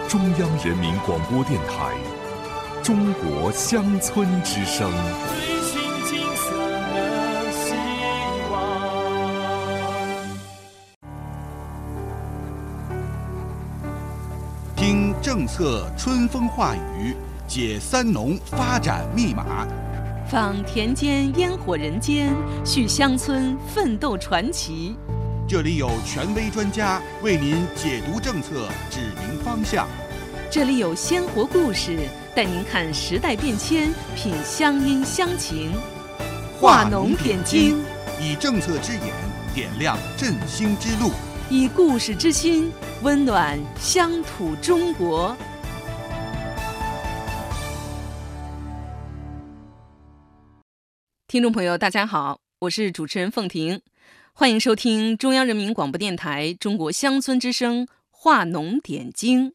中央人民广播电台中国乡村之声。 追寻金色的希望。 听政策春风化雨，解三农发展密码， 访田间烟火人间，续乡村奋斗传奇。 这里有权威专家为您解读政策，指明方向。 这里有鲜活故事，带您看时代变迁，品乡音乡情。化农点睛， 以政策之眼点亮振兴之路， 以故事之心温暖乡土中国。听众朋友，大家好，我是主持人凤婷，欢迎收听中央人民广播电台中国乡村之声化农点睛。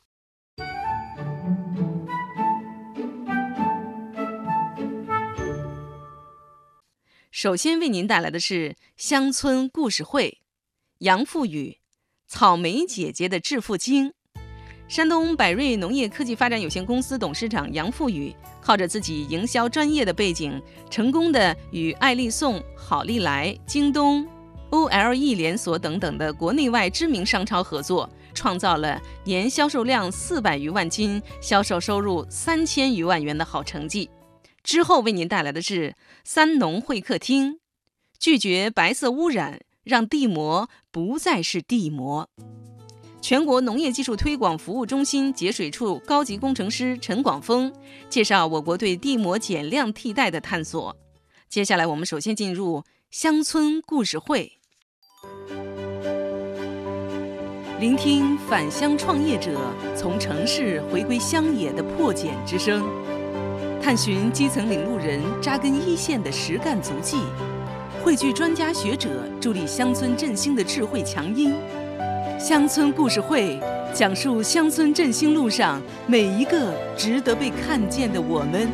首先为您带来的是乡村故事会，杨富宇，草莓姐姐的致富经。山东百瑞农业科技发展有限公司董事长杨富宇，靠着自己营销专业的背景，成功的与爱丽颂、好利来、京东、OLE 连锁等等的国内外知名商超合作，创造了年销售量400余万斤、销售收入3000余万元的好成绩。之后为您带来的是三农会客厅，拒绝白色污染，让地膜不再是地膜。全国农业技术推广服务中心节水处高级工程师陈广峰介绍我国对地膜减量替代的探索。接下来我们首先进入乡村故事会，聆听返乡创业者从城市回归乡野的破茧之声，探寻基层领路人扎根一线的实干足迹，汇聚专家学者助力乡村振兴的智慧强音。乡村故事会讲述乡村振兴路上每一个值得被看见的我们。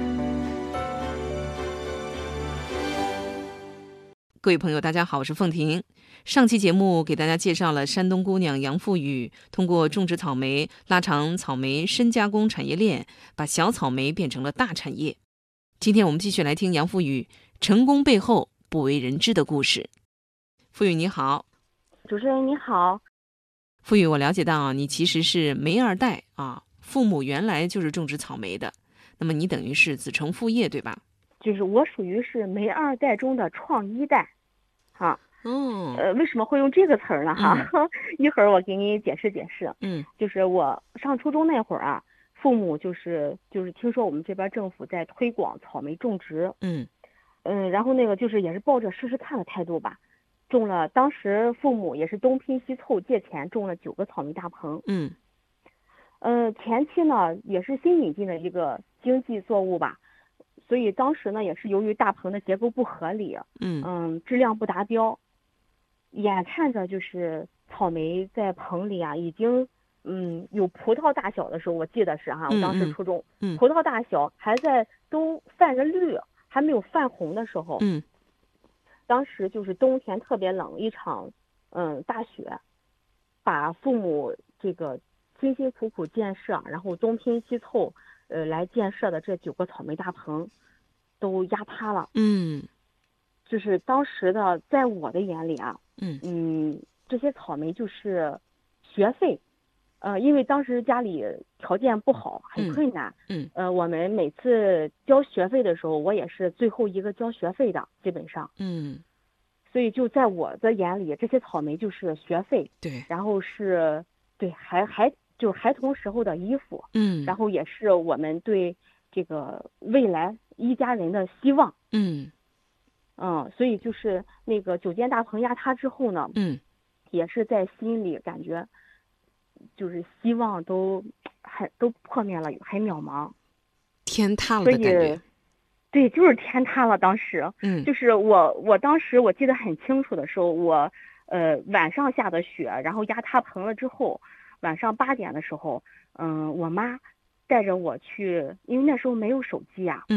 各位朋友大家好，我是凤婷。上期节目给大家介绍了山东姑娘杨富宇通过种植草莓拉长草莓深加工产业链，把小草莓变成了大产业。今天我们继续来听杨富宇成功背后不为人知的故事。富宇你好。 主持人你好。 富宇，我了解到你其实是煤二代啊，父母原来就是种植草莓的，那么你等于是子承父业对吧？ 就是我属于是煤二代中的创一代，哈。为什么会用这个词儿呢？哈，一会儿我给你解释解释。就是我上初中那会儿啊，父母就是听说我们这边政府在推广草莓种植，然后那个就是也是抱着试试看的态度吧。种了，当时父母也是东拼西凑借钱种了9个草莓大棚。前期呢也是新引进的一个经济作物吧，所以当时呢也是由于大棚的结构不合理，质量不达标，眼看着就是草莓在棚里啊已经有葡萄大小的时候，我记得是哈，我当时初中，葡萄大小还在都泛着绿，还没有泛红的时候，当时就是冬天特别冷，一场大雪，把父母这个辛辛苦苦建设，然后东拼西凑来建设的这9个草莓大棚都压塌了。就是当时的在我的眼里啊，这些草莓就是学费，因为当时家里条件不好，很困难，我们每次交学费的时候，我也是最后一个交学费的，基本上，所以就在我的眼里，这些草莓就是学费， 对， 然后是对就是孩童时候的衣服，然后也是我们对这个未来一家人的希望，所以就是那个9间大棚压塌之后呢，也是在心里感觉，就是希望都破灭了，很渺茫， 天塌了的感觉。 对，就是天塌了。当时，就是我当时我记得很清楚的时候，我晚上下的雪，然后压塌棚了之后，晚上8点的时候，我妈带着我去，因为那时候没有手机呀，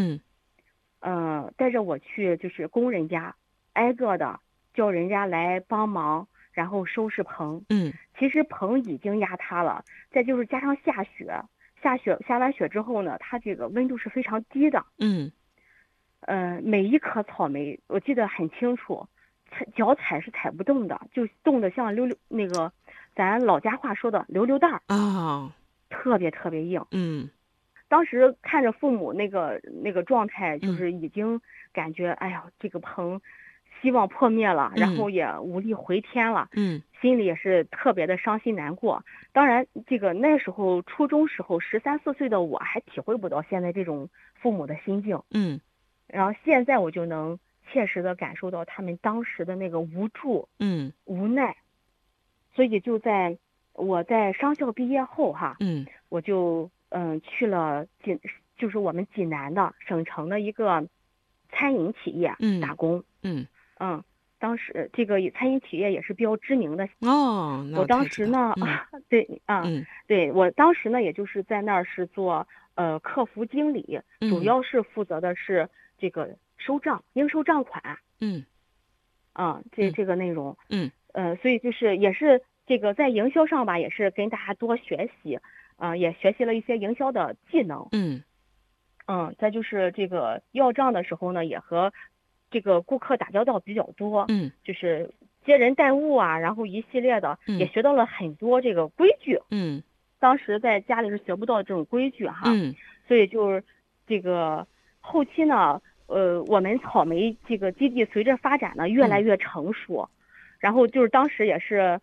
带着我去就是工人家，挨个的叫人家来帮忙然后收拾棚。其实棚已经压塌了，再就是加上下完雪之后呢，它这个温度是非常低的。每一颗草莓我记得很清楚，脚踩是踩不动的，就冻得像那个咱老家话说的溜溜蛋儿特别特别硬。当时看着父母那个状态，就是已经感觉哎呀，这个棚希望破灭了，然后也无力回天了。心里也是特别的伤心难过。当然这个那时候初中时候13、14岁的我还体会不到现在这种父母的心境。然后现在我就能切实的感受到他们当时的那个无助无奈。所以就在我在商校毕业后我就去了就是我们济南的省城的一个餐饮企业打工。当时这个餐饮企业也是比较知名的我当时呢对，我当时呢也就是在那儿是做客服经理，主要是负责的是这个收账，应收账款。这个内容。所以就是也是这个在营销上吧，也是跟大家多学习，也学习了一些营销的技能。再就是这个要账的时候呢，也和这个顾客打交道比较多。就是接人待物啊，然后一系列的，也学到了很多这个规矩。当时在家里是学不到这种规矩所以就是这个后期呢，我们草莓这个基地随着发展呢越来越成熟，然后就是当时也是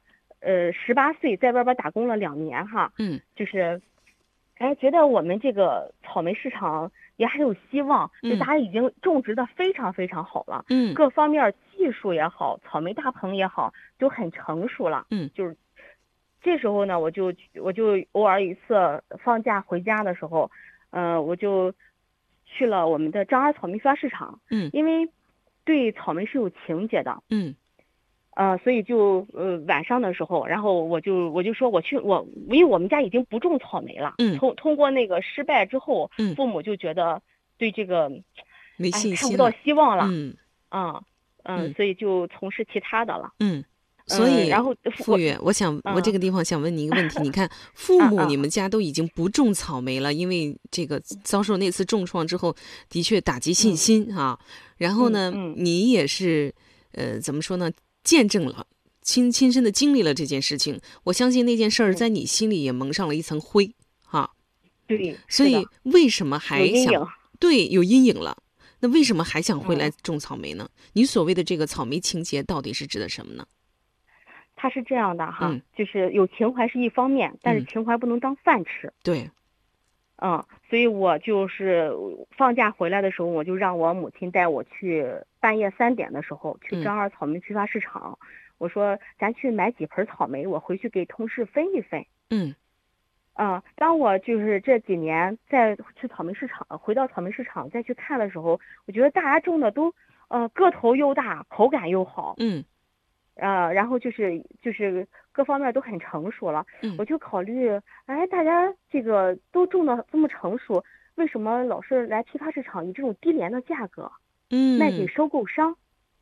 18岁在外边打工了2年就是觉得我们这个草莓市场也还有希望，就大家已经种植的非常非常好了。各方面技术也好，草莓大棚也好，都很成熟了。就是这时候呢，我就偶尔一次放假回家的时候，我就去了我们的张二草莓批发市场。因为对草莓是有情节的。所以就晚上的时候，然后我就说因为我们家已经不种草莓了。通过那个失败之后，父母就觉得对这个没信心看不到希望了。所以就从事其他的了。 所以然后傅月，我这个地方想问你一个问题，你看父母你们家都已经不种草莓了，因为这个遭受那次重创之后，的确打击信心然后呢，你也是怎么说呢？见证了亲身的经历了这件事情，我相信那件事儿在你心里也蒙上了一层灰对， 所以为什么还想有阴影了？那为什么还想回来种草莓呢？你所谓的这个草莓情节到底是指的什么呢？ 它是这样的就是有情怀是一方面，但是情怀不能当饭吃。 对。 所以我就是放假回来的时候，我就让我母亲带我去半夜3点的时候去张二草莓批发市场。我说咱去买几盆草莓，我回去给同事分一分。当我就是这几年再去草莓市场，回到草莓市场再去看的时候，我觉得大家种的都个头又大，口感又好。然后就是各方面都很成熟了。我就考虑，大家这个都种的这么成熟，为什么老是来批发市场以这种低廉的价格卖给收购商？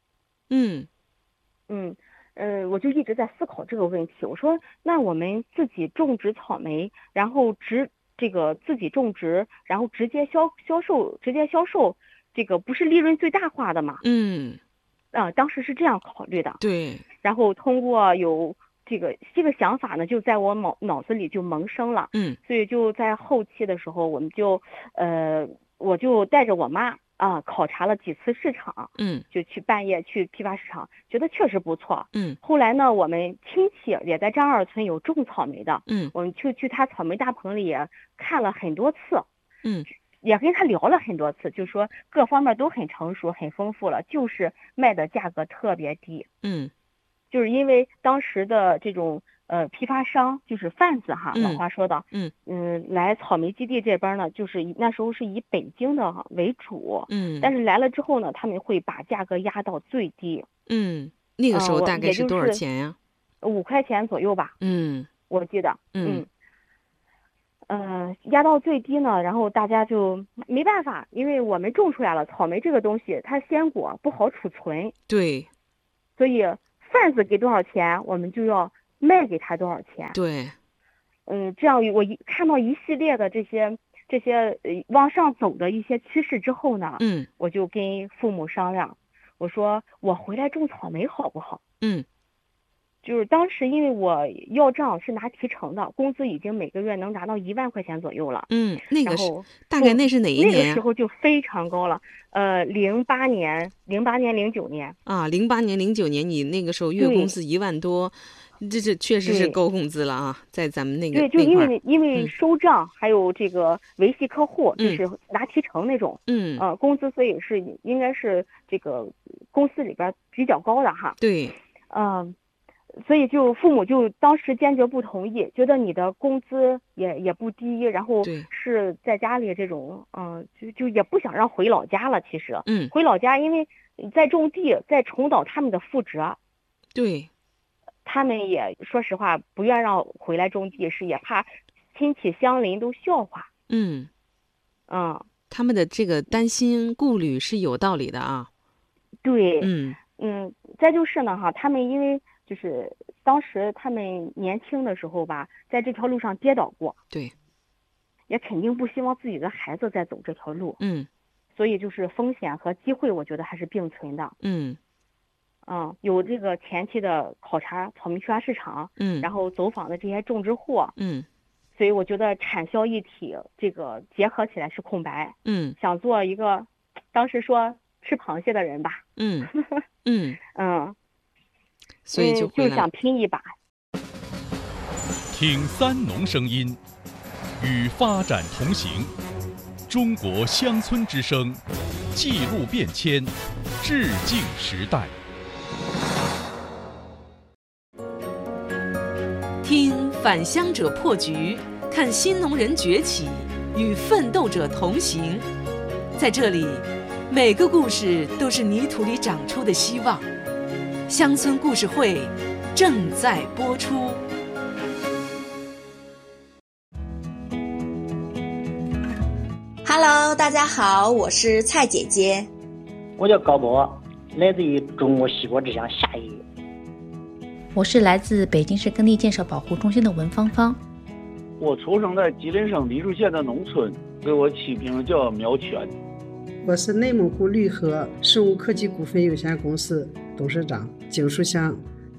我就一直在思考这个问题。我说，那我们自己种植草莓，然后自己种植，然后直接销售，这个不是利润最大化的吗？当时是这样考虑的。 对。 然后通过有这个想法呢，就在我脑子里就萌生了。所以就在后期的时候，我就带着我妈考察了几次市场。就去半夜去批发市场，觉得确实不错。后来呢，我们亲戚也在张二村有种草莓的。我们就去他草莓大棚里看了很多次。也跟他聊了很多次，就说各方面都很成熟很丰富了，就是卖的价格特别低。就是因为当时的这种批发商就是贩子老话说的。来草莓基地这边呢，就是那时候是以北京的为主。但是来了之后呢，他们会把价格压到最低。 那个时候大概是多少钱呀 ？5块钱左右吧。我记得。压到最低呢，然后大家就没办法，因为我们种出来了草莓这个东西，它鲜果不好储存。 对。 所以贩贩子给多少钱，我们就要卖给他多少钱。 对， 这样我看到一系列的这些往上走的一些趋势之后呢，我就跟父母商量，我说我回来种草莓好不好？就是当时因为我要账是拿提成的，工资已经每个月能拿到1万块钱左右了。 那个是大概那是哪一年？ 那个时候就非常高了。08年、09年啊，08年、09年，你那个时候月工资1万多，这确实是高工资了啊，在咱们那个对，就因为收账还有这个维系客户，就是拿提成那种，工资所以是应该是这个公司里边比较高的哈。 对， 所以就父母就当时坚决不同意，觉得你的工资也不低，然后是在家里这种就也不想让回老家了。其实回老家，因为在种地，在重蹈他们的覆辙。 对， 他们也说实话不愿让回来种地，是也怕亲戚乡邻都笑话。 他们的这个担心顾虑是有道理的啊。 对，再就是呢哈，他们因为就是当时他们年轻的时候吧，在这条路上跌倒过， 对， 也肯定不希望自己的孩子再走这条路，所以就是风险和机会，我觉得还是并存的，有这个前期的考察草莓批发市场，然后走访的这些种植户，所以我觉得产销一体这个结合起来是空白，想做一个当时说吃螃蟹的人吧， 所以就想拼一把。 听三农声音，与发展同行。中国乡村之声，记录变迁，致敬时代。 听返乡者破局，看新农人崛起，与奋斗者同行。在这里，每个故事都是泥土里长出的希望。乡村故事会正在播出。 Hello， 大家好，我是蔡姐姐。 我叫高博，来自于中国西国之乡夏邑。 我是来自北京市耕地建设保护中心的文芳芳。 我出生在吉林省梨树县的农村，给我起名叫苗全。 我是内蒙古绿禾生物科技股份有限公司董事长景书香。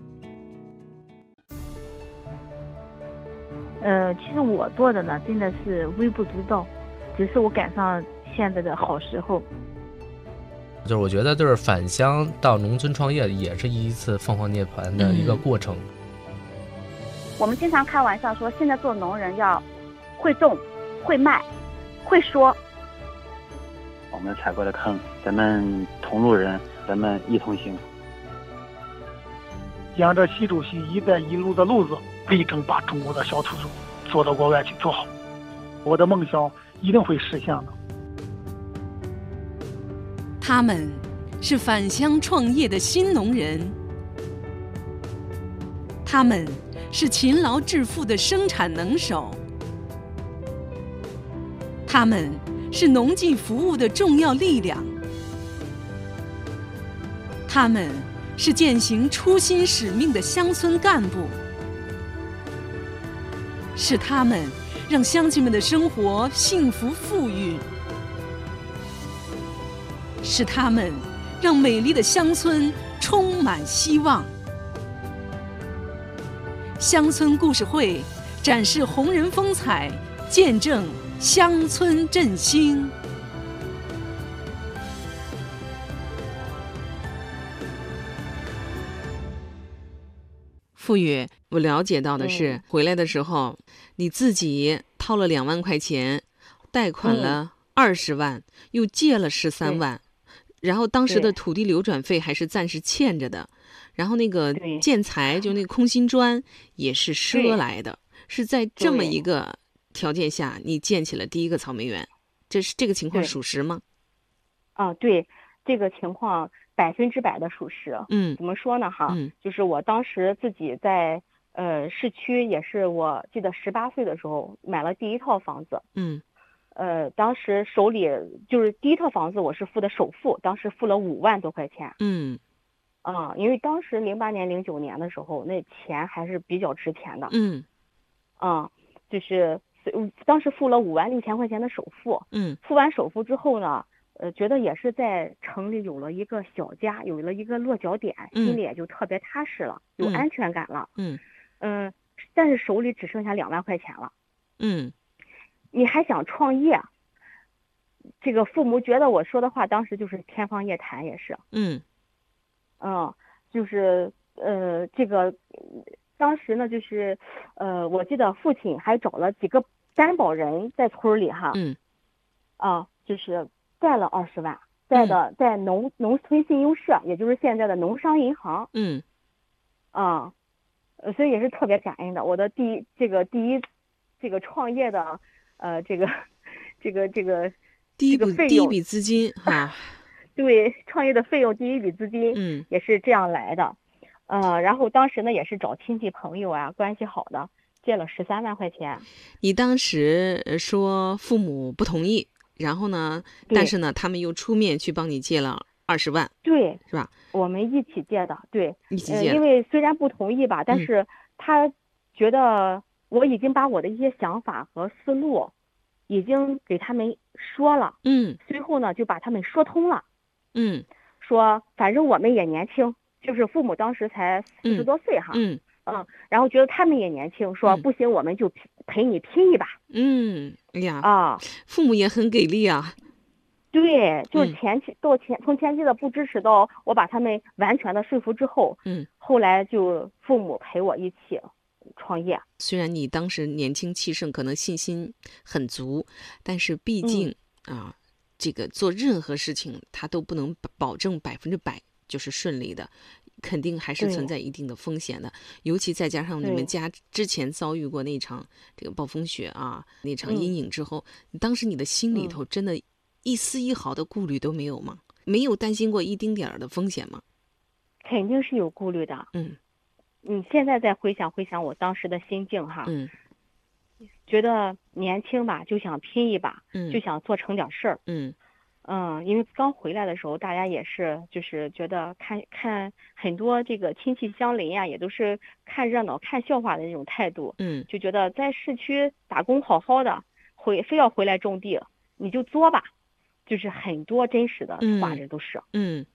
其实我做的呢，真的是微不足道，只是我赶上现在的好时候。 就是我觉得，就是返乡到农村创业，也是一次凤凰涅槃的一个过程。 我们经常开玩笑说，现在做农人要会种、会卖、会说。 我们踩过的坑，咱们同路人，咱们一同行。 沿着习主席“一带一路”的路子，力争把中国的小土豆做到国外去做好。我的梦想一定会实现的。 他们是返乡创业的新农人，他们是勤劳致富的生产能手，他们是农技服务的重要力量，他们是践行初心使命的乡村干部，是他们让乡亲们的生活幸福富裕，是他们让美丽的乡村充满希望。乡村故事会展示红人风采，见证乡村振兴。付宇，我了解到的是，回来的时候你自己掏了2万块钱，贷款了20万，又借了13万，然后当时的土地流转费还是暂时欠着的，然后那个建材就那个空心砖也是赊来的，是在这么一个条件下你建起了第一个草莓园，这个情况属实吗？ 对，这个情况100%的属实。怎么说呢哈？就是我当时自己在市区，也是我记得18岁的时候买了第一套房子。当时手里就是第一套房子，我是付的首付，当时付了5万多块钱。 因为当时08年、09年的时候，那钱还是比较值钱的。就是当时付了56000块钱的首付。付完首付之后呢，觉得也是在城里有了一个小家，有了一个落脚点，心里也就特别踏实了，有安全感了。但是手里只剩下2万块钱了。你还想创业？这个父母觉得我说的话当时就是天方夜谭，也是。就是这个当时呢，就是我记得父亲还找了几个担保人在村里哈。就是贷了20万，在农村信用社，也就是现在的农商银行。所以也是特别感恩的。我的第一创业的这个第一笔资金哈。 对，创业的费用第一笔资金也是这样来的。然后当时呢也是找亲戚朋友啊，关系好的借了13万块钱。 你当时说父母不同意，然后呢，但是呢他们又出面去帮你借了20万。 对， 是吧？ 我们一起借的。对， 一起借的。 因为虽然不同意吧，但是他觉得我已经把我的一些想法和思路已经给他们说了。随后呢就把他们说通了。说反正我们也年轻，就是父母当时才40多岁哈。然后觉得他们也年轻，说不行，我们就陪你拼一把。 哎呀父母也很给力啊。 对，就是从前期的不支持到我把他们完全的说服之后，后来就父母陪我一起创业。 虽然你当时年轻气盛，可能信心很足，但是毕竟这个做任何事情他都不能保证100%就是顺利的，肯定还是存在一定的风险的。尤其再加上你们家之前遭遇过那场这个暴风雪啊，那场阴影之后，当时你的心里头真的一丝一毫的顾虑都没有吗？没有担心过一丁点儿的风险吗？ 肯定是有顾虑的。现在再回想我当时的心境哈。觉得年轻吧，就想拼一把，就想做成点事儿。因为刚回来的时候，大家也是就是觉得看很多这个亲戚乡邻呀，也都是看热闹、看笑话的那种态度。就觉得在市区打工好好的，非要回来种地，你就作吧，就是很多真实的话，这都是。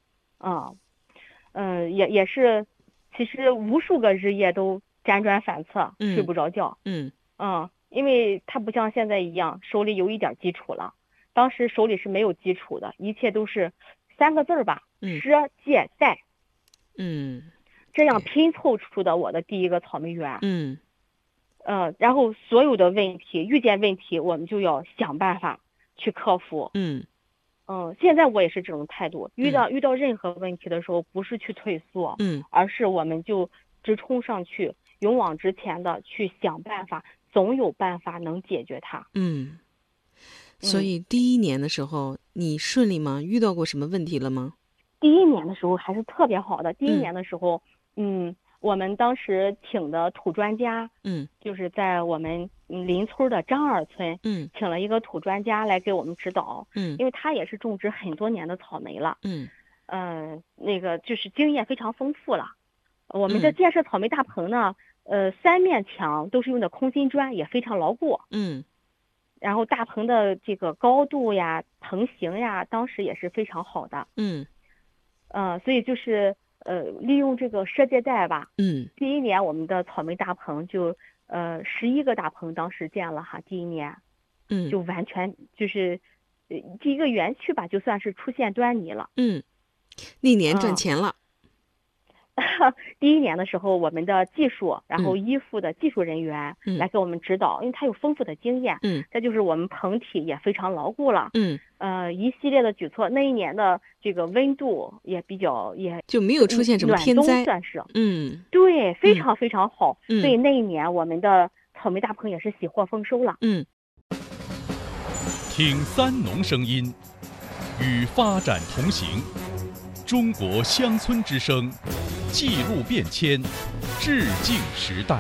也是，其实无数个日夜都辗转反侧，睡不着觉。因为他不像现在一样手里有一点基础了，当时手里是没有基础的，一切都是3个字吧，赊借贷。这样拼凑出的我的第一个草莓园。然后所有的问题，遇见问题我们就要想办法去克服。现在我也是这种态度，遇到任何问题的时候，不是去退缩，而是我们就直冲上去，勇往直前的去想办法，总有办法能解决它。 所以第一年的时候你顺利吗？遇到过什么问题了吗？ 第一年的时候还是特别好的。第一年的时候我们当时请的土专家，就是在我们邻村的张二村，请了一个土专家来给我们指导，因为他也是种植很多年的草莓了，那个就是经验非常丰富了。我们的建设草莓大棚呢，3面墙都是用的空心砖，也非常牢固，然后大棚的这个高度呀、棚型呀，当时也是非常好的，所以就是利用这个赊借贷吧，第一年我们的草莓大棚就11个大棚当时建了哈，第一年，就完全就是第一个园区吧，就算是出现端倪了， 那年赚钱了。 第一年的时候，我们的技术，然后依附的技术人员来给我们指导，因为他有丰富的经验，再就是我们棚体也非常牢固了，一系列的举措，那一年的这个温度也比较就没有出现什么天灾， 算是，对，非常非常好，所以那一年我们的草莓大棚也是喜获丰收了。 听三农声音，与发展同行。中国乡村之声，记录变迁，致敬时代。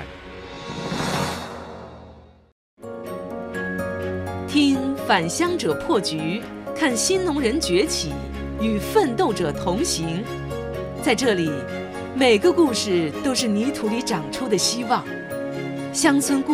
听返乡者破局，看新农人崛起，与奋斗者同行。 在这里，每个故事都是泥土里长出的希望。乡村故